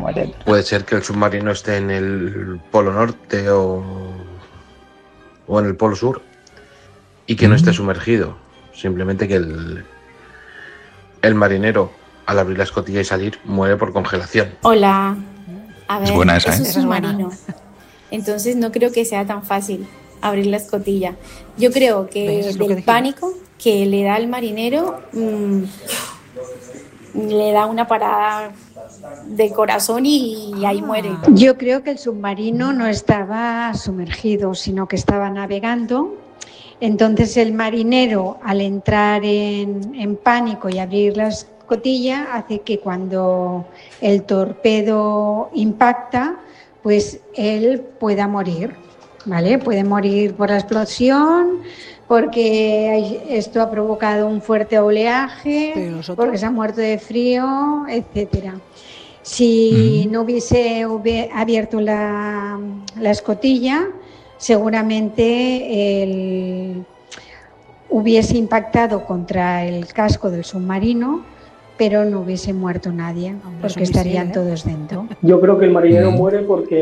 mueren. Puede ser que el submarino esté en el polo norte o en el polo sur y que no esté sumergido. Simplemente que el marinero, al abrir la escotilla y salir, muere por congelación. Hola. A Es ver, buena esa, es un ¿eh? Esa es buena. submarino. Entonces no creo que sea tan fácil abrir la escotilla. Yo creo que ¿Ves? Es lo que del dijimos. pánico que le da al marinero le da una parada de corazón y ahí muere. Yo creo que el submarino no estaba sumergido, sino que estaba navegando. Entonces el marinero, al entrar en pánico y abrir la escotilla, hace que cuando el torpedo impacta, pues él pueda morir, ¿vale? Puede morir por la explosión, porque esto ha provocado un fuerte oleaje, Pero los otros. porque se ha muerto de frío, etcétera. Si no hubiese abierto la escotilla, seguramente hubiese impactado contra el casco del submarino, pero no hubiese muerto nadie, Hombre, porque es un misil, estarían ¿eh? todos dentro. Yo creo que el marinero muere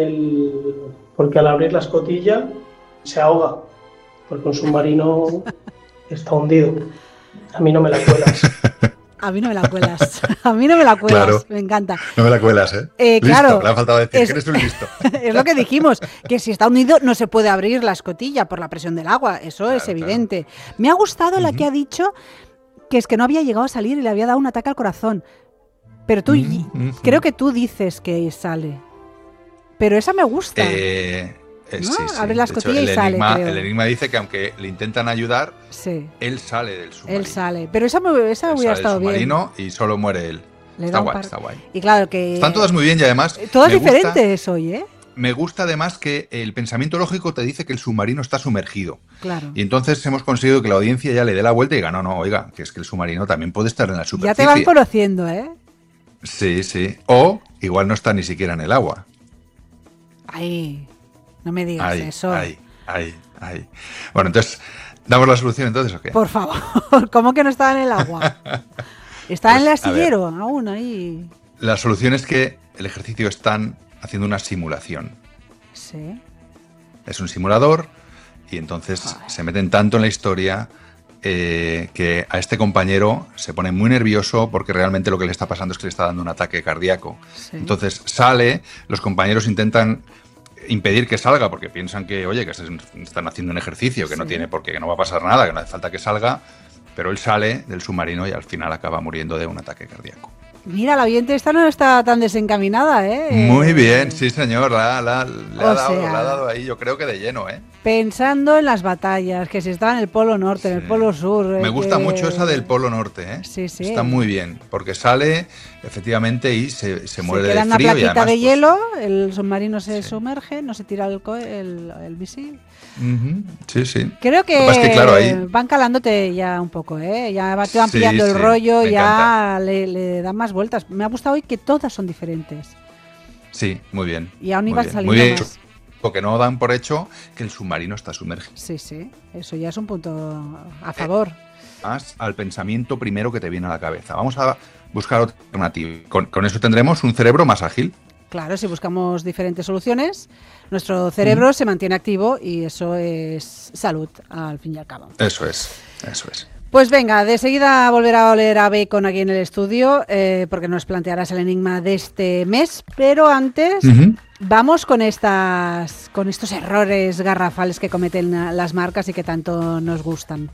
porque al abrir la escotilla se ahoga, porque un submarino está hundido. A mí no me la cuelas. A mí no me la cuelas. A mí no me la cuelas. Claro. Me encanta. No me la cuelas, ¿eh? Claro. Listo, le ha faltado decir Es- que eres un listo. Es lo que dijimos, que si está hundido no se puede abrir la escotilla por la presión del agua, eso Claro, es evidente. Me ha gustado la que ha dicho que es que no había llegado a salir y le había dado un ataque al corazón. Pero tú, creo que tú dices que sale. Pero esa me gusta. ¿no? Sí, sí. Abre la De hecho, escotilla y sale, creo. el enigma dice que aunque le intentan ayudar, Sí, él sale del submarino. él sale. Pero esa Él hubiera sale del estado bien. submarino y solo muere él. Le Está da un guay, par- está guay. Y claro que... Están todas muy bien y además Todas me gusta- diferentes hoy, ¿eh? Me gusta además que el pensamiento lógico te dice que el submarino está sumergido. Claro. Y entonces hemos conseguido que la audiencia ya le dé la vuelta y diga, no, oiga, que es que el submarino también puede estar en la Ya superficie. te van conociendo, ¿eh? Sí, sí. O igual no está ni siquiera en el agua. Ay, no me digas Ahí, eso. ahí. Bueno, entonces, ¿damos la solución entonces o qué? Por favor, ¿cómo que no estaba en el agua? Está en el Pues, a ver. astillero, aún ahí. La solución es que el ejercicio están haciendo una simulación. Sí. Es un simulador y entonces se meten tanto en la historia que a este compañero se pone muy nervioso porque realmente lo que le está pasando es que le está dando un ataque cardíaco. Sí. Entonces sale, los compañeros intentan impedir que salga porque piensan que, oye, que están haciendo un ejercicio, que no tiene por qué, que no va a pasar nada, que no hace falta que salga, pero él sale del submarino y al final acaba muriendo de un ataque cardíaco. Mira, la oyente esta no está tan desencaminada, ¿eh? Muy bien, sí señor, le ha O sea, dado ahí, yo creo que de lleno, ¿eh? Pensando en las batallas, que si estaba en el Polo Norte, en el Sí. Polo Sur. Me gusta que- mucho esa del Polo Norte, ¿eh? Sí, sí. Está muy bien, porque sale efectivamente y se muere queda de una frío y plaquita además, de pues, hielo, el submarino se Sí. sumerge, no se tira el misil. Sí, sí. Creo que, Lo que pasa es que, claro, ahí- van calándote ya un poco, ¿eh? Ya te van Sí, pillando el sí, rollo, me ya le dan más vueltas. Me ha gustado hoy que todas son diferentes. Sí, muy bien. Y aún muy iban bien, saliendo muy bien. más. Porque no dan por hecho que el submarino está sumergido. Sí, sí, eso ya es un punto a favor. Más al pensamiento primero que te viene a la cabeza. Vamos a buscar otra alternativa. Con eso tendremos un cerebro más ágil. Claro, si buscamos diferentes soluciones, nuestro cerebro se mantiene activo y eso es salud, al fin y al cabo. Eso es, eso es. Pues venga, de seguida volverá a oler a bacon aquí en el estudio, porque nos plantearás el enigma de este mes, pero antes vamos con estos errores garrafales que cometen las marcas y que tanto nos gustan.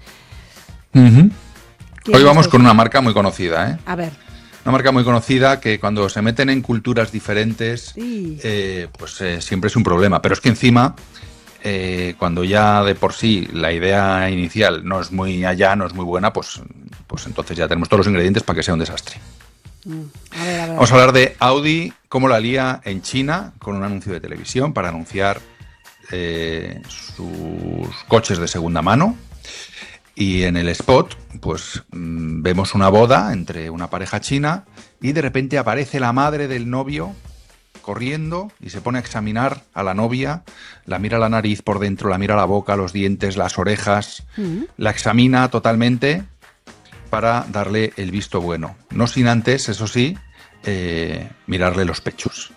Hoy vamos con una marca muy conocida, ¿eh? A ver, Una marca muy conocida que cuando se meten en culturas diferentes, Sí. Siempre es un problema. Pero es que encima, cuando ya de por sí la idea inicial no es muy allá, no es muy buena, pues entonces ya tenemos todos los ingredientes para que sea un desastre. a ver. Vamos a hablar de Audi, cómo la lía en China con un anuncio de televisión para anunciar sus coches de segunda mano. Y en el spot, pues vemos una boda entre una pareja china y de repente aparece la madre del novio corriendo y se pone a examinar a la novia, la mira la nariz por dentro, la mira la boca, los dientes, las orejas, la examina totalmente para darle el visto bueno. No sin antes, eso sí, mirarle los pechos.